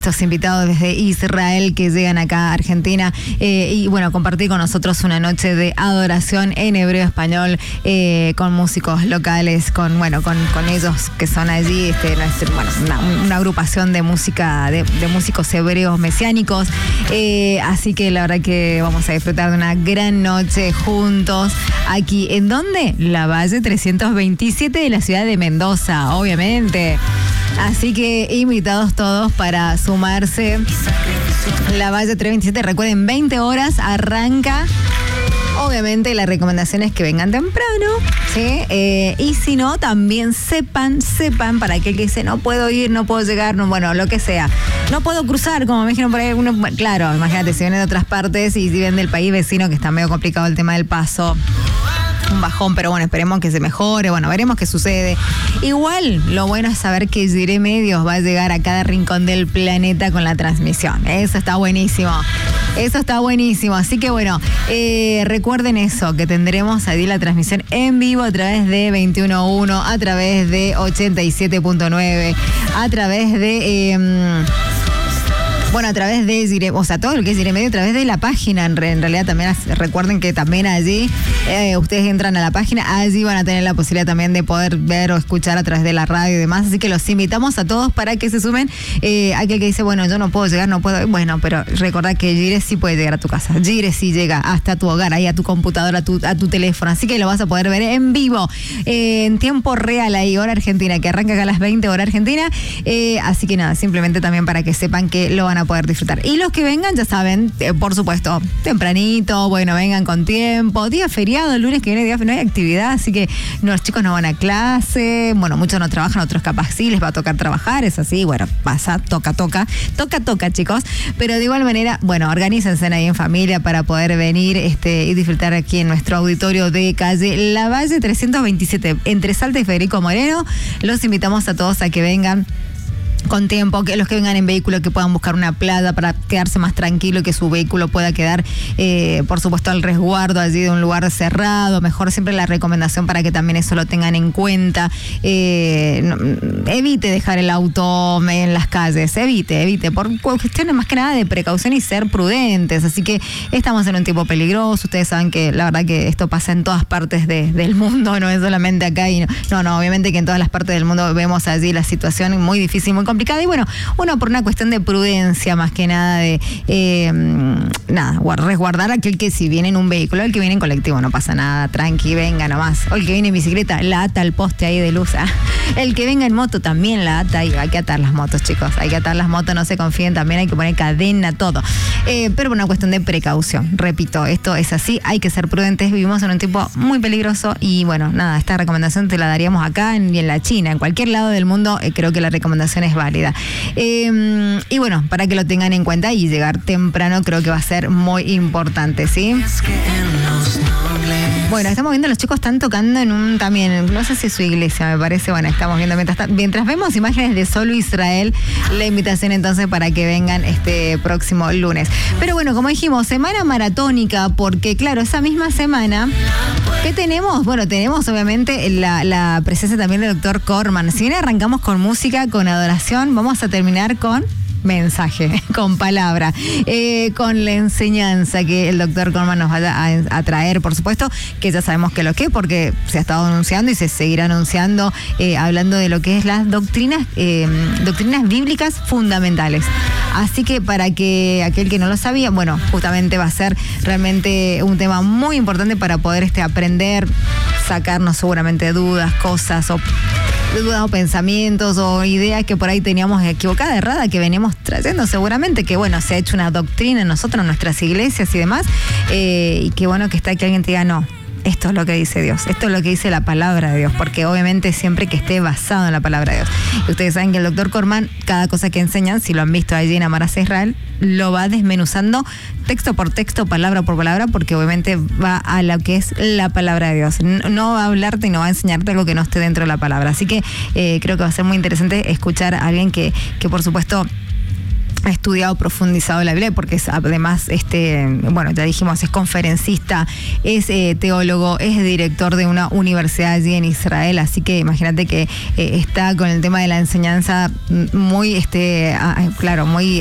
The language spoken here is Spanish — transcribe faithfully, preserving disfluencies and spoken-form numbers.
estos invitados desde Israel que llegan acá a Argentina eh, y bueno, compartir con nosotros una noche de adoración en hebreo español eh, con músicos locales, con bueno, con, con ellos que son allí, este, bueno, una, una agrupación de música, de, de músicos hebreos mesiánicos, eh, así que la verdad que vamos a disfrutar de una gran noche juntos aquí, ¿en dónde? La Valle trescientos veintisiete de la ciudad de Mendoza, obviamente. Así que invitados todos para sumarse. La Valle trescientos veintisiete, recuerden, veinte horas arranca. Obviamente la recomendación es que vengan temprano, ¿sí? Eh, y si no, también sepan, sepan, para aquel que dice, no puedo ir, no puedo llegar, no, bueno, lo que sea. No puedo cruzar, como me dijeron por ahí. Uno, claro, imagínate, si vienen de otras partes y si vienen del país vecino, que está medio complicado el tema del paso. Un bajón, pero bueno, esperemos que se mejore, bueno, veremos qué sucede. Igual, lo bueno es saber que Jiré Medios va a llegar a cada rincón del planeta con la transmisión. Eso está buenísimo. Eso está buenísimo. Así que bueno, eh, recuerden eso, que tendremos allí la transmisión en vivo a través de veintiuno uno, a través de ochenta y siete punto nueve, a través de... Eh, Bueno, a través de Jiré, o sea, todo lo que es Jiré Medio, a través de la página, en, re, en realidad también recuerden que también allí, eh, ustedes entran a la página, allí van a tener la posibilidad también de poder ver o escuchar a través de la radio y demás, así que los invitamos a todos para que se sumen. Eh, aquel que dice, bueno, yo no puedo llegar, no puedo, bueno, pero recordad que Jiré sí puede llegar a tu casa, Jiré sí llega hasta tu hogar, ahí a tu computadora, a tu, a tu teléfono, así que lo vas a poder ver en vivo, eh, en tiempo real ahí, hora argentina, que arranca acá a las veinte, hora argentina, eh, así que nada, simplemente también para que sepan que lo van a poder disfrutar. Y los que vengan, ya saben, eh, por supuesto, tempranito, bueno, vengan con tiempo, día feriado, el lunes que viene día no hay actividad, así que no, los chicos no van a clase, bueno, muchos no trabajan, otros capaz sí, les va a tocar trabajar, es así, bueno, pasa, toca, toca, toca, toca, chicos, pero de igual manera, bueno, organícense ahí en familia para poder venir este, y disfrutar aquí en nuestro auditorio de calle La Valle trescientos veintisiete, entre Salta y Federico Moreno. Los invitamos a todos a que vengan con tiempo, que los que vengan en vehículo que puedan buscar una playa para quedarse más tranquilo y que su vehículo pueda quedar, eh, por supuesto, al resguardo allí de un lugar cerrado. Mejor siempre la recomendación para que también eso lo tengan en cuenta. Eh, no, evite dejar el auto en las calles, evite, evite, por cuestiones más que nada de precaución y ser prudentes. Así que estamos en un tiempo peligroso. Ustedes saben que la verdad que esto pasa en todas partes de, del mundo, no es solamente acá. Y no, no, no, obviamente que en todas las partes del mundo vemos allí la situación muy difícil, muy complicada, y bueno, uno por una cuestión de prudencia más que nada de eh, nada, resguardar a aquel que si viene en un vehículo, el que viene en colectivo no pasa nada, tranqui, venga nomás, o el que viene en bicicleta, la ata al poste ahí de luz, ¿eh? El que venga en moto también la ata, y hay que atar las motos, chicos, hay que atar las motos, no se confíen, también hay que poner cadena, todo, eh, pero por una cuestión de precaución, repito, esto es así, hay que ser prudentes, vivimos en un tiempo muy peligroso y bueno, nada, esta recomendación te la daríamos acá en, y en la China, en cualquier lado del mundo, eh, creo que la recomendación es válida. Eh, y bueno, para que lo tengan en cuenta y llegar temprano creo que va a ser muy importante, ¿sí? Bueno, estamos viendo, los chicos están tocando en un también, no sé si es su iglesia, me parece, bueno, estamos viendo, mientras, mientras vemos imágenes de Solo Israel, la invitación entonces para que vengan este próximo lunes. Pero bueno, como dijimos, semana maratónica, porque claro, esa misma semana, ¿qué tenemos? Bueno, tenemos obviamente la, la presencia también del doctor Corman. Si bien arrancamos con música, con adoración, vamos a terminar con mensaje, con palabra, eh, con la enseñanza que el doctor Corman nos va a, a traer, por supuesto, que ya sabemos que lo que, porque se ha estado anunciando y se seguirá anunciando, eh, hablando de lo que es las doctrinas, eh, doctrinas bíblicas fundamentales. Así que para que aquel que no lo sabía, bueno, justamente va a ser realmente un tema muy importante para poder este, aprender, sacarnos seguramente dudas, cosas o dudas o pensamientos o ideas que por ahí teníamos equivocada, errada, que veníamos trayendo seguramente, que bueno, se ha hecho una doctrina en nosotros, en nuestras iglesias y demás, eh, y que bueno que está que alguien te diga, no, esto es lo que dice Dios, esto es lo que dice la palabra de Dios, porque obviamente siempre que esté basado en la palabra de Dios. Y ustedes saben que el doctor Corman, cada cosa que enseñan, si lo han visto allí en Amarás a Israel, lo va desmenuzando texto por texto, palabra por palabra, porque obviamente va a lo que es la palabra de Dios. No, no va a hablarte y no va a enseñarte algo que no esté dentro de la palabra. Así que eh, creo que va a ser muy interesante escuchar a alguien que, que por supuesto, ha estudiado, profundizado la Biblia, porque es, además, este, bueno, ya dijimos, es conferencista, es eh, teólogo, es director de una universidad allí en Israel, así que imagínate que eh, está con el tema de la enseñanza muy, este, ah, claro, muy